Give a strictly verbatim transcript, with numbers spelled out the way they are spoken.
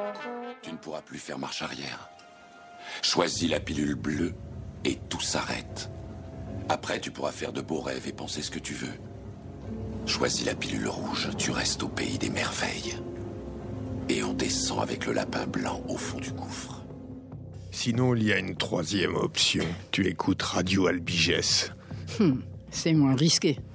Tu ne pourras plus faire marche arrière. Choisis la pilule bleue et tout s'arrête. Après, tu pourras faire de beaux rêves et penser ce que tu veux. Choisis la pilule rouge, tu restes au pays des merveilles. Et on descend avec le lapin blanc au fond du gouffre. Sinon, il y a une troisième option. Tu écoutes Radio Albigès. Hum, c'est moins risqué.